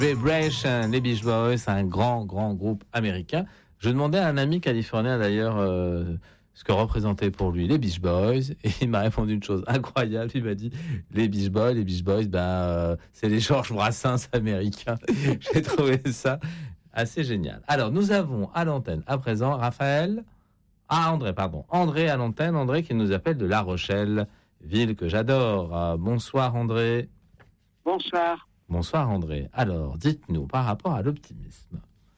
Vibration, les Beach Boys, c'est un grand groupe américain. Je demandais à un ami californien d'ailleurs ce que représentaient pour lui les Beach Boys, et il m'a répondu une chose incroyable. Il m'a dit les Beach Boys, c'est les Georges Brassens américains. J'ai trouvé ça assez génial. Alors nous avons à l'antenne à présent André à l'antenne, André qui nous appelle de La Rochelle, ville que j'adore. Bonsoir André. Bonsoir. Bonsoir André. Alors, dites-nous, par rapport à l'optimisme,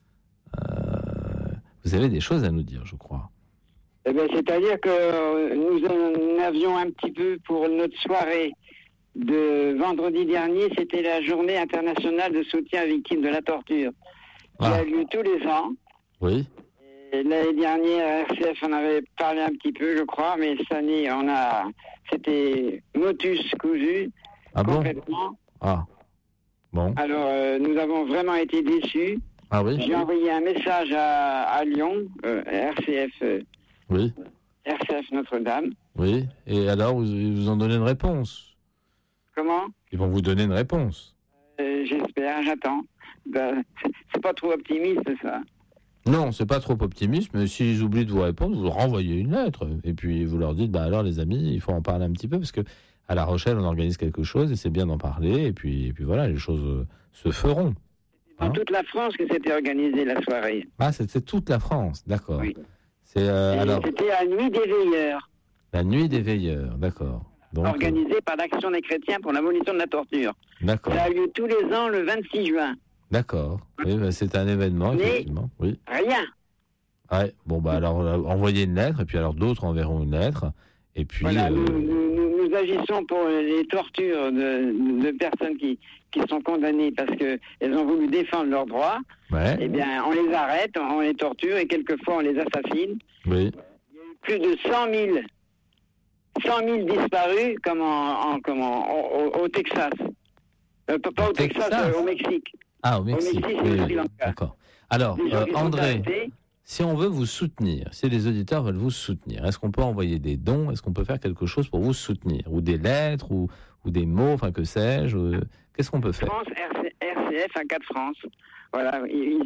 vous avez des choses à nous dire, je crois. Eh bien, c'est-à-dire que nous en avions un petit peu pour notre soirée de vendredi dernier, c'était la journée internationale de soutien aux victimes de la torture, qui a lieu tous les ans. Oui. Et l'année dernière, RCF en avait parlé un petit peu, je crois, mais cette année, c'était motus cousu. Ah bon? Ah. Bon. Alors, nous avons vraiment été déçus. Ah oui. J'ai envoyé un message à Lyon, RCF. Oui. RCF Notre-Dame. Oui. Et alors, ils vous ont donné une réponse? Comment? Ils vont vous donner une réponse. J'espère, j'attends. C'est pas trop optimiste, ça. Non, c'est pas trop optimiste, mais s'ils oublient de vous répondre, vous leur renvoyez une lettre. Et puis, vous leur dites, alors les amis, il faut en parler un petit peu, parce que à La Rochelle, on organise quelque chose, et c'est bien d'en parler, et puis voilà, les choses se feront. Dans toute la France que c'était organisé, la soirée. Ah, c'était toute la France, d'accord. Oui. Alors, c'était la nuit des veilleurs. La nuit des veilleurs, d'accord. Donc, organisée par l'Action des chrétiens pour l'abolition de la torture. D'accord. Ça a lieu tous les ans le 26 juin. D'accord. Oui, c'est un événement, effectivement. Oui. Rien. Ouais. Bon, alors, envoyez une lettre, et puis alors d'autres enverront une lettre. Et puis. Voilà, nous agissons pour les tortures de personnes qui sont condamnées parce qu'elles ont voulu défendre leurs droits. Ouais. Eh bien, on les arrête, on les torture et quelquefois on les assassine. Oui. Il y a eu plus de 100 000 disparus au Texas. Pas au Texas, au Mexique. Ah, au Mexique. Au Sri Lanka. D'accord. Alors, André, si on veut vous soutenir, si les auditeurs veulent vous soutenir, est-ce qu'on peut envoyer des dons? Est-ce qu'on peut faire quelque chose pour vous soutenir? Ou des lettres, ou des mots, enfin que sais-je? Qu'est-ce qu'on peut faire? France, RCF à 4 France. Voilà.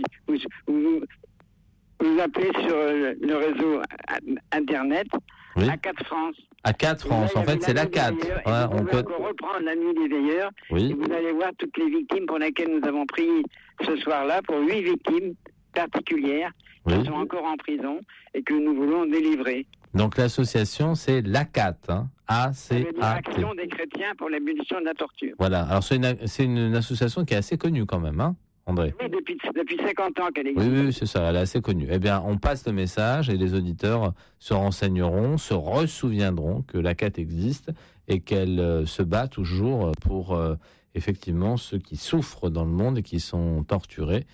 Vous appelez sur le réseau Internet, oui. à 4 France. À 4 France, en fait, c'est la 4. On peut reprendre la nuit des veilleurs. Oui. Et vous allez voir toutes les victimes pour lesquelles nous avons prié ce soir-là, pour 8 victimes particulières qui sont encore en prison et que nous voulons délivrer. Donc l'association, c'est l'ACAT, hein, A-C-A-T. L'Action des chrétiens pour l'abolition de la torture. Voilà, alors c'est une association qui est assez connue quand même, hein, André? Oui, depuis 50 ans qu'elle existe. Oui, c'est ça, elle est assez connue. Eh bien, on passe le message et les auditeurs se renseigneront, se ressouviendront que l'ACAT existe et qu'elle se bat toujours pour, effectivement, ceux qui souffrent dans le monde et qui sont torturés,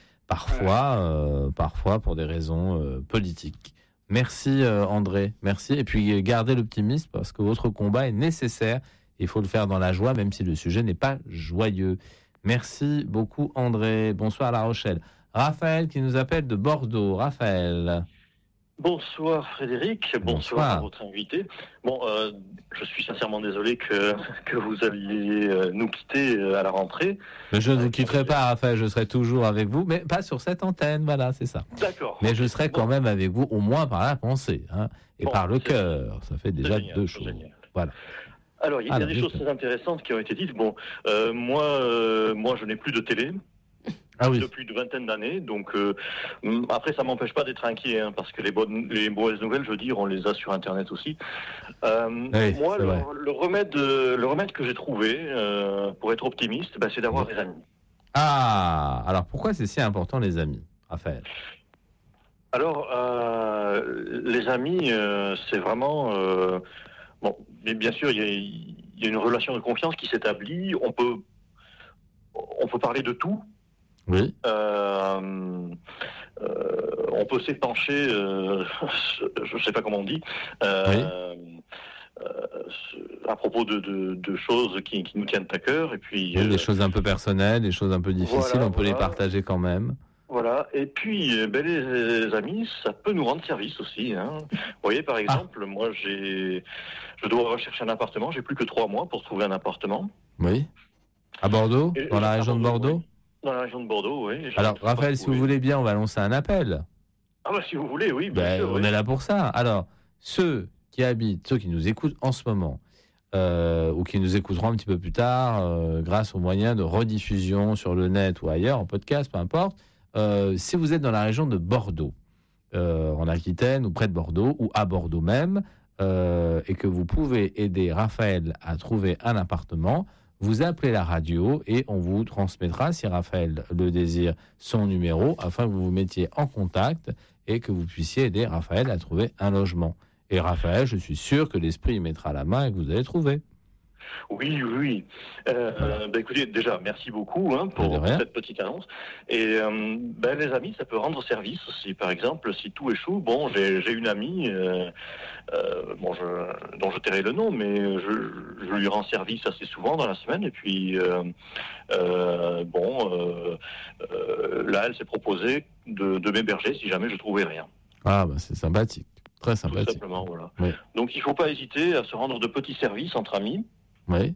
parfois pour des raisons politiques. Merci André, merci. Et puis gardez l'optimisme parce que votre combat est nécessaire. Il faut le faire dans la joie, même si le sujet n'est pas joyeux. Merci beaucoup André. Bonsoir à La Rochelle. Raphaël qui nous appelle de Bordeaux. Raphaël. Bonsoir Frédéric, bonsoir à votre invité. Bon, je suis sincèrement désolé que vous alliez nous quitter à la rentrée. Mais je ne vous quitterai pas Raphaël, je serai toujours avec vous, mais pas sur cette antenne, voilà, c'est ça. D'accord. Mais je serai quand même avec vous, au moins par la pensée, hein, et par le cœur. Ça fait déjà deux choses. Génial. Voilà. Alors, il y a des choses très intéressantes qui ont été dites. Bon, moi, je n'ai plus de télé. Depuis une vingtaine d'années, donc après ça m'empêche pas d'être inquiet, hein, parce que les mauvaises nouvelles, je veux dire, on les a sur Internet aussi. Moi, le remède que j'ai trouvé pour être optimiste, c'est d'avoir des amis. Ah, alors pourquoi c'est si important les amis, Raphaël? Alors, les amis, c'est vraiment bon, mais bien sûr, il y a une relation de confiance qui s'établit. On peut parler de tout. Oui. On peut s'épancher, je ne sais pas comment on dit, à propos de choses qui nous tiennent à cœur. Et puis, des choses un peu personnelles, des choses un peu difficiles, on peut les partager quand même. Voilà, et puis les amis, ça peut nous rendre service aussi. Hein. Vous voyez, par exemple, moi, je dois rechercher un appartement, j'ai plus que 3 mois pour trouver un appartement. Oui. À Bordeaux, dans la région de Bordeaux. Dans la région de Bordeaux, oui. Alors, Raphaël, si vous voulez bien, on va lancer un appel. Ah bah si vous voulez, oui. Bien sûr, on est là pour ça. Alors, ceux qui nous écoutent en ce moment, ou qui nous écouteront un petit peu plus tard, grâce aux moyens de rediffusion sur le net ou ailleurs, en podcast, peu importe, si vous êtes dans la région de Bordeaux, en Aquitaine, ou près de Bordeaux, ou à Bordeaux même, et que vous pouvez aider Raphaël à trouver un appartement, vous appelez la radio et on vous transmettra, si Raphaël le désire, son numéro, afin que vous vous mettiez en contact et que vous puissiez aider Raphaël à trouver un logement. Et Raphaël, je suis sûr que l'esprit y mettra la main et que vous allez trouver. Oui. Écoutez, déjà, merci beaucoup pour cette petite annonce. Et les amis, ça peut rendre service aussi. Par exemple, si tout échoue, j'ai une amie, dont je tairai le nom, mais je lui rends service assez souvent dans la semaine. Et puis, là, elle s'est proposée de m'héberger si jamais je trouvais rien. Ah, c'est sympathique. Très sympathique. Tout simplement, voilà. Oui. Donc, il ne faut pas hésiter à se rendre de petits services entre amis. Oui.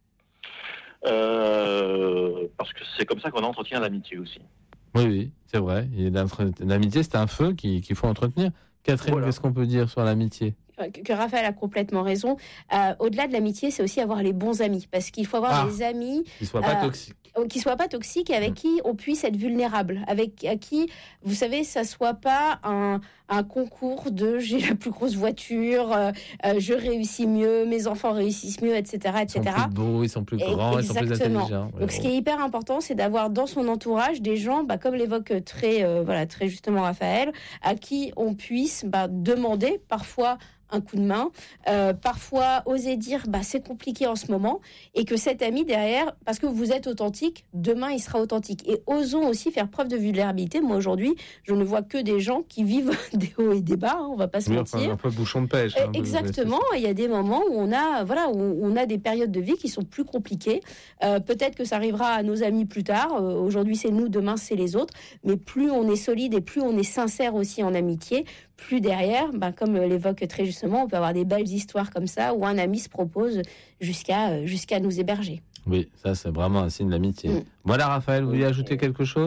Parce que c'est comme ça qu'on entretient l'amitié aussi. Oui, c'est vrai. L'amitié, c'est un feu qu'il faut entretenir. Catherine, Qu'est-ce qu'on peut dire sur l'amitié ? Que Raphaël a complètement raison. Au-delà de l'amitié, c'est aussi avoir les bons amis. Parce qu'il faut avoir des amis qui ne soient pas toxiques. Qui ne soient pas toxiques et avec qui on puisse être vulnérable. À qui, vous savez, ça ne soit pas un concours de j'ai la plus grosse voiture, je réussis mieux, mes enfants réussissent mieux, etc. Ils sont plus beaux, ils sont plus grands, ils sont plus intelligents. Donc ce qui est hyper important, c'est d'avoir dans son entourage des gens, comme l'évoque très justement Raphaël, à qui on puisse demander parfois un coup de main, parfois oser dire c'est compliqué en ce moment, et que cet ami derrière, parce que vous êtes authentique, demain il sera authentique. Et osons aussi faire preuve de vulnérabilité. Moi aujourd'hui, je ne vois que des gens qui vivent des hauts et des bas, on va pas se mentir. Un peu bouchon de pêche. Exactement, il y a des moments où on a des périodes de vie qui sont plus compliquées. Peut-être que ça arrivera à nos amis plus tard. Aujourd'hui c'est nous, demain c'est les autres. Mais plus on est solide et plus on est sincère aussi en amitié, plus derrière, comme l'évoque très justement, on peut avoir des belles histoires comme ça où un ami se propose jusqu'à nous héberger. Oui, ça c'est vraiment un signe d'amitié. Voilà Raphaël, vous voulez ajouter quelque chose ?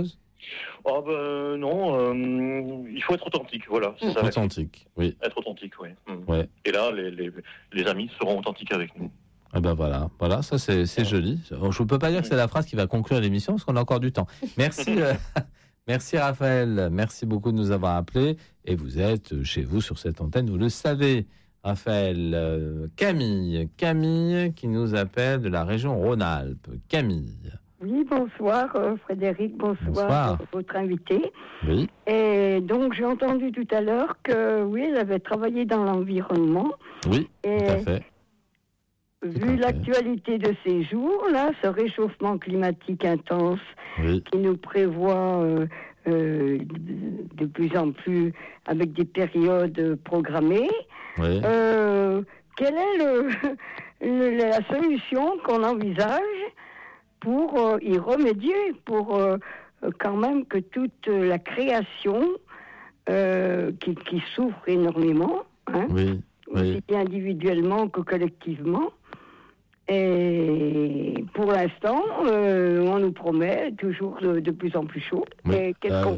Non, il faut être authentique, voilà. C'est ça, authentique, oui. Être authentique, oui. Ouais. Et là, les amis seront authentiques avec nous. Ah voilà, ça c'est joli. Je ne peux pas dire que c'est la phrase qui va conclure l'émission parce qu'on a encore du temps. Merci. Merci Raphaël, merci beaucoup de nous avoir appelés et vous êtes chez vous sur cette antenne, vous le savez. Raphaël, Camille qui nous appelle de la région Rhône-Alpes. Camille. Oui, bonsoir Frédéric, bonsoir. Votre invité. Oui. Et donc j'ai entendu tout à l'heure que elle avait travaillé dans l'environnement. Oui, tout à fait. Vu l'actualité de ces jours, là, ce réchauffement climatique intense qui nous prévoit de plus en plus avec des périodes programmées, quelle est la solution qu'on envisage pour y remédier, pour quand même que toute la création qui souffre énormément, aussi bien individuellement que collectivement. Et pour l'instant, on nous promet toujours de plus en plus chaud. Oui.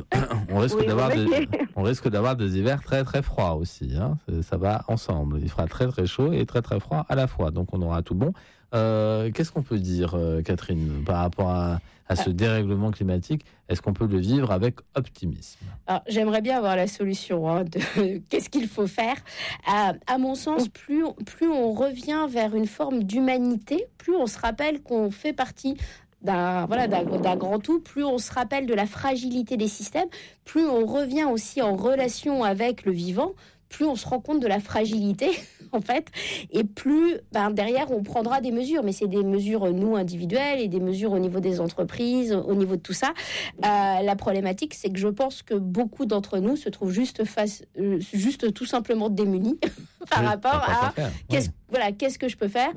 On risque d'avoir des hivers très très froids aussi. Ça va ensemble. Il fera très très chaud et très très froid à la fois. Donc on aura tout bon. Qu'est-ce qu'on peut dire, Catherine, par rapport à ce dérèglement climatique? Est-ce qu'on peut le vivre avec optimisme? Alors, j'aimerais bien avoir la solution de qu'est-ce qu'il faut faire. À mon sens, plus on revient vers une forme d'humanité, plus on se rappelle qu'on fait partie d'un grand tout, plus on se rappelle de la fragilité des systèmes, plus on revient aussi en relation avec le vivant, plus on se rend compte de la fragilité, en fait, et plus derrière on prendra des mesures, mais c'est des mesures nous individuelles et des mesures au niveau des entreprises, au niveau de tout ça. La problématique, c'est que je pense que beaucoup d'entre nous se trouvent juste tout simplement démunis par rapport à qu'est-ce que je peux faire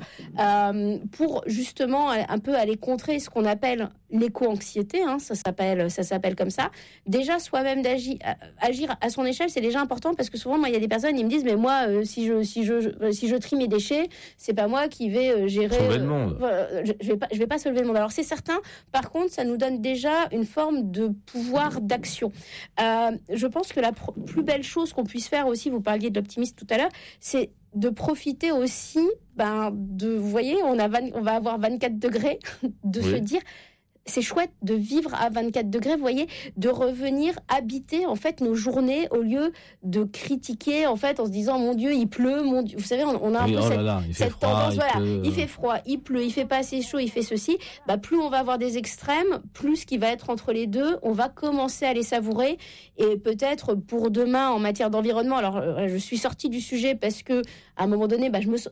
pour justement un peu aller contrer ce qu'on appelle l'éco-anxiété, ça s'appelle comme ça. Déjà, soi-même agir à son échelle, c'est déjà important parce que souvent, moi, il y a des personnes, ils me disent, mais moi, si je trie mes déchets, c'est pas moi qui vais gérer. Sauver le monde. Je vais pas sauver le monde. Alors, c'est certain. Par contre, ça nous donne déjà une forme de pouvoir d'action. Je pense que la plus belle chose qu'on puisse faire aussi, vous parliez de l'optimisme tout à l'heure, c'est de profiter aussi, vous voyez, on va avoir 24 degrés, se dire, c'est chouette de vivre à 24 degrés, vous voyez, de revenir habiter, en fait, nos journées au lieu de critiquer, en fait, en se disant, mon Dieu, il pleut, mon Dieu. Vous savez, on a un peu cette tendance, il fait froid, il pleut, il fait pas assez chaud, il fait ceci. Plus on va avoir des extrêmes, plus ce qui va être entre les deux, on va commencer à les savourer. Et peut-être pour demain, en matière d'environnement, alors je suis sortie du sujet parce que à un moment donné,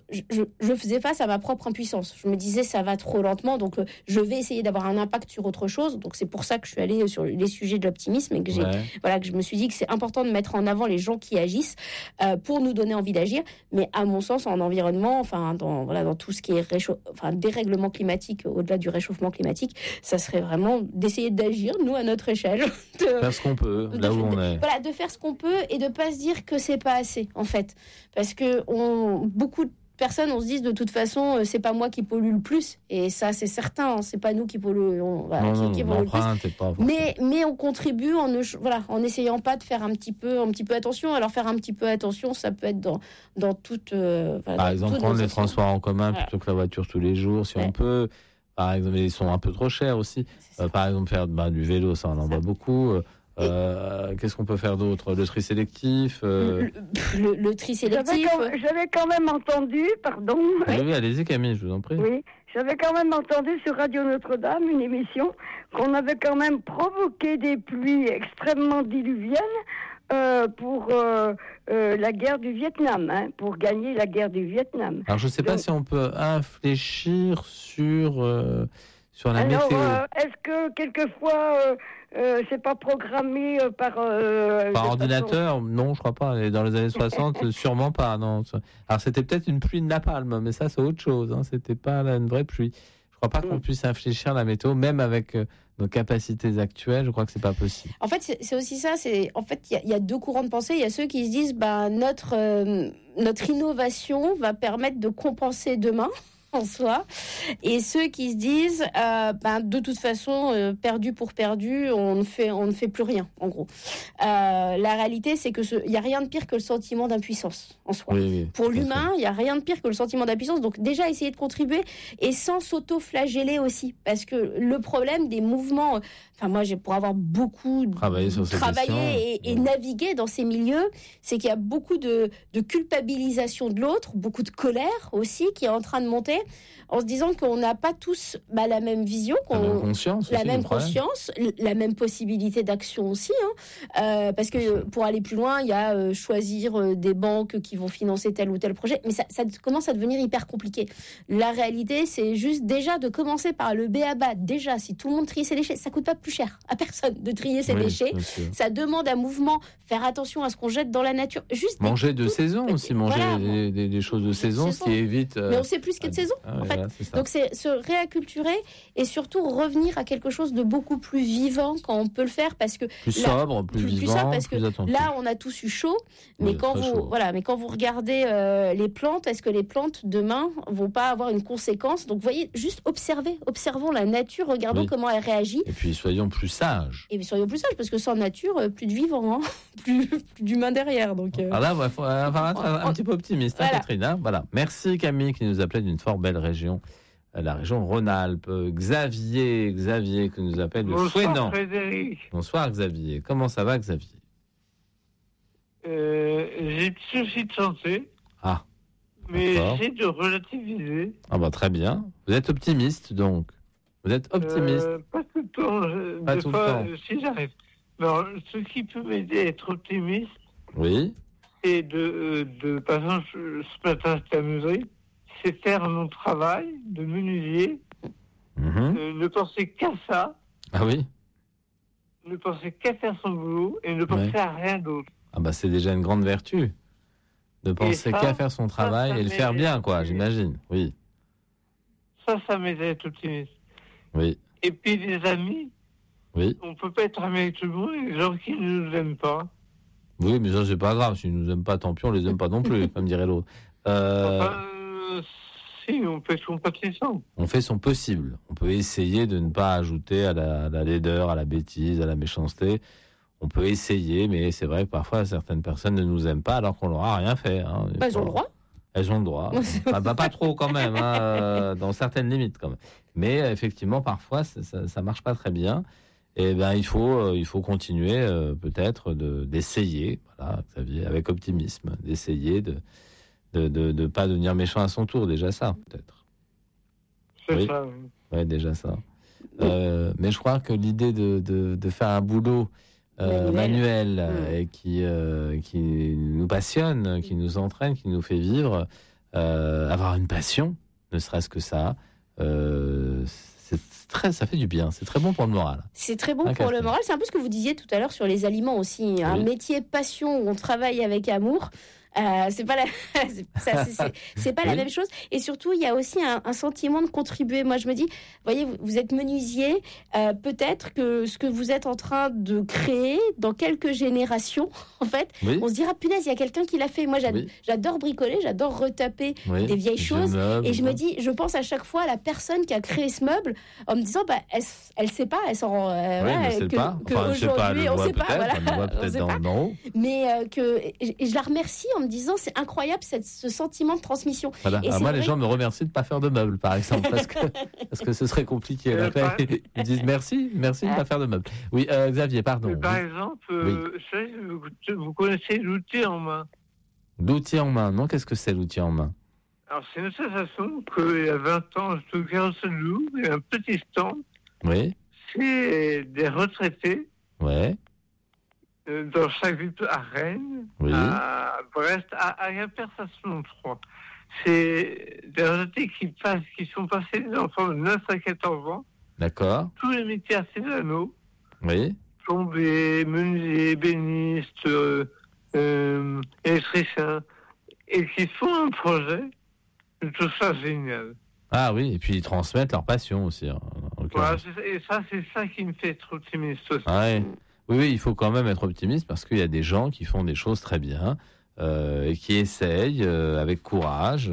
je faisais face à ma propre impuissance. Je me disais, ça va trop lentement, donc je vais essayer d'avoir un impact sur autre chose. Donc c'est pour ça que je suis allée sur les sujets de l'optimisme et que que je me suis dit que c'est important de mettre en avant les gens qui agissent pour nous donner envie d'agir. Mais à mon sens, en environnement, dans tout ce qui est dérèglement climatique, au-delà du réchauffement climatique, ça serait vraiment d'essayer d'agir, nous, à notre échelle. Faire ce qu'on peut, là où on est. Voilà, de faire ce qu'on peut et de pas se dire que c'est pas assez, en fait. Parce que beaucoup de personnes, on se dit de toute façon, c'est pas moi qui pollue le plus, et ça c'est certain, c'est pas nous qui polluons, qui pollue le plus. Mais on contribue en essayant pas de faire un petit peu attention. Alors faire un petit peu attention, ça peut être dans toute. Par exemple, prendre les transports en commun plutôt que la voiture tous les jours, si on peut. Par exemple, ils sont un peu trop chers aussi. Par exemple, faire du vélo, ça on en voit beaucoup. Qu'est-ce qu'on peut faire d'autre? Le tri sélectif le tri sélectif. J'avais quand même entendu, pardon. Oui, allez-y Camille, je vous en prie. Oui, j'avais quand même entendu sur Radio Notre-Dame une émission qu'on avait quand même provoqué des pluies extrêmement diluviennes pour la guerre du Vietnam, pour gagner la guerre du Vietnam. Alors je ne sais pas si on peut infléchir sur la météo. Est-ce que quelquefois c'est pas programmé par ordinateur? Non, je crois pas. Dans les années 60, sûrement pas. Non. Alors c'était peut-être une pluie de napalm, mais ça c'est autre chose. C'était pas une vraie pluie. Je crois pas qu'on puisse infléchir la météo, même avec nos capacités actuelles. Je crois que c'est pas possible. En fait, c'est aussi ça. Il y a deux courants de pensée. Il y a ceux qui se disent, notre innovation va permettre de compenser demain. En soi, et ceux qui se disent de toute façon perdu pour perdu, on ne fait plus rien, en gros. La réalité, c'est que il y a rien de pire que le sentiment d'impuissance en soi. Oui, pour l'humain, il y a rien de pire que le sentiment d'impuissance. Donc déjà essayer de contribuer et sans s'auto-flageller aussi, parce que le problème des mouvements, moi pour avoir beaucoup travaillé et navigué dans ces milieux, c'est qu'il y a beaucoup de culpabilisation de l'autre, beaucoup de colère aussi qui est en train de monter, en se disant qu'on n'a pas tous la même vision, la même conscience, la même possibilité d'action aussi, parce que pour aller plus loin, il y a choisir des banques qui vont financer tel ou tel projet, mais ça commence à devenir hyper compliqué. La réalité, c'est juste déjà de commencer par le b.a.-ba. Déjà, si tout le monde trie ses déchets, ça coûte pas plus cher à personne de trier ses déchets. Ça demande un mouvement, faire attention à ce qu'on jette dans la nature. Juste manger de saison aussi, manger des choses de saison, ce qui évite. Mais on sait plus ce qu'il y a de saison. En fait. Donc c'est se réacculturer et surtout revenir à quelque chose de beaucoup plus vivant quand on peut le faire, parce que plus sobre, plus vivant, sobre, parce que attentif. Là on a tous eu chaud, mais quand vous regardez les plantes, est-ce que les plantes demain vont pas avoir une conséquence? Donc vous voyez, juste observons la nature, regardons comment elle réagit. Et puis soyons plus sages. Parce que sans nature, plus de vivant, plus d'humain derrière. Donc alors là, il faut être un petit peu optimiste, Catherine. Voilà. Merci Camille qui nous appelait d'une fort belle région. La région Rhône-Alpes. Xavier qui nous appelle de Fouesnant. Bonsoir Frédéric. Bonsoir Xavier. Comment ça va Xavier? J'ai des soucis de santé. Ah. Mais j'essaie de relativiser. Ah très bien. Vous êtes optimiste donc. Vous êtes optimiste. Pas tout le temps. Pas tout le temps. Si j'arrive. Alors, ce qui peut m'aider à être optimiste. Oui. Et par exemple, ce matin j'étais amusé. C'est faire mon travail de menuisier, ne penser qu'à ça. Ah oui. Ne penser qu'à faire son boulot et ne penser à rien d'autre. C'est déjà une grande vertu. De penser qu'à faire son travail et le faire bien, quoi, j'imagine. Oui. Ça m'aide à être optimiste. Oui. Et puis les amis, oui. On peut pas être ami avec tout le monde, les gens qui ne nous aiment pas. Oui, mais ça, c'est pas grave. S'ils nous aiment pas, tant pis, on les aime pas non plus, comme dirait l'autre. Si, on fait son compétition. On fait son possible. On peut essayer de ne pas ajouter à la laideur, à la bêtise, à la méchanceté. On peut essayer, mais c'est vrai que parfois, certaines personnes ne nous aiment pas alors qu'on leur a rien fait. Hein. Elles ont le droit. Elles ont le droit. Pas trop quand même, hein, dans certaines limites quand même. Mais effectivement, parfois, ça marche pas très bien. Et ben, il faut continuer peut-être d'essayer, voilà, Xavier, avec optimisme, d'essayer de pas devenir méchant à son tour, déjà ça, peut-être. C'est ça. Oui. Ouais, déjà ça. Mais je crois que l'idée de faire un boulot manuel et qui nous passionne, qui nous entraîne, qui nous fait vivre, avoir une passion, ne serait-ce que ça, ça fait du bien. C'est très bon pour le moral. C'est très bon pour le moral. C'est un peu ce que vous disiez tout à l'heure sur les aliments aussi. Oui. Un métier passion où on travaille avec amour. C'est pas la même chose. Et surtout, il y a aussi un sentiment de contribuer. Moi, je me dis, voyez, vous êtes menuisier. Peut-être que ce que vous êtes en train de créer dans quelques générations, en fait, on se dira, punaise, il y a quelqu'un qui l'a fait. Moi, j'adore bricoler, j'adore retaper des vieilles choses. Et je me dis, je pense à chaque fois à la personne qui a créé ce meuble en me disant, elle sait pas, elle s'en rend. Aujourd'hui, on sait pas. Voilà, on sait pas. Mais et je la remercie en me disant c'est incroyable ce sentiment de transmission. Voilà. Moi, les gens me remercient de ne pas faire de meubles, par exemple, parce que ce serait compliqué. Ils me disent merci de ne pas faire de meubles. Oui, Xavier, pardon. Par exemple, vous connaissez l'outil en main. L'outil en main, non? Qu'est-ce que c'est l'outil en main? Alors, c'est une association qu'il y a 20 ans, je suis au Carrousel, il y a un petit stand. Oui. C'est des retraités. Ouais. Dans chaque ville, à Rennes, à Brest, à Perpignan, je crois. C'est des retraités qui sont passés des enfants de 9 à 14 ans. D'accord. Tous les métiers artisanaux. Oui. Plombiers, menuisiers, ébénistes, électriciens. Et qui font un projet. Je trouve ça génial. Ah oui, et puis ils transmettent leur passion aussi. Voilà, c'est ça qui me fait être optimiste aussi. Ah ouais. Oui, il faut quand même être optimiste parce qu'il y a des gens qui font des choses très bien et qui essayent avec courage.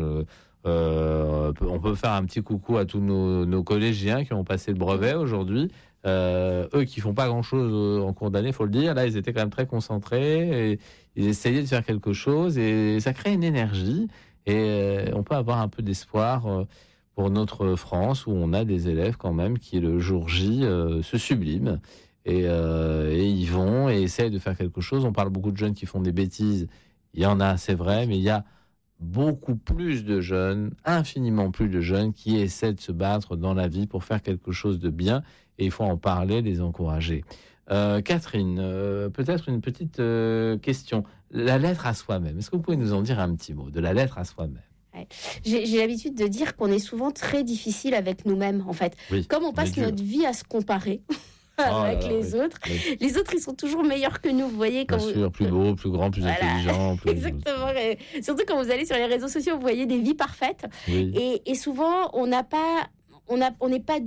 On peut faire un petit coucou à tous nos collégiens qui ont passé le brevet aujourd'hui. Eux qui font pas grand-chose en cours d'année, faut le dire. Là, ils étaient quand même très concentrés et ils essayaient de faire quelque chose et ça crée une énergie et on peut avoir un peu d'espoir pour notre France où on a des élèves quand même qui le jour J se subliment. Et ils vont et essayent de faire quelque chose. On parle beaucoup de jeunes qui font des bêtises. Il y en a, c'est vrai, mais il y a beaucoup plus de jeunes, infiniment plus de jeunes qui essaient de se battre dans la vie pour faire quelque chose de bien. Et il faut en parler, les encourager. Catherine, peut-être une petite question. La lettre à soi-même. Est-ce que vous pouvez nous en dire un petit mot de la lettre à soi-même? J'ai l'habitude de dire qu'on est souvent très difficile avec nous-mêmes, en fait. Oui, comme on passe notre vie à se comparer... avec les autres. Oui. Les autres, ils sont toujours meilleurs que nous, vous voyez. Bien sûr, plus beau, plus grand, plus intelligent. Plus... Exactement. Surtout quand vous allez sur les réseaux sociaux, vous voyez des vies parfaites. Oui. Et souvent, on n'est pas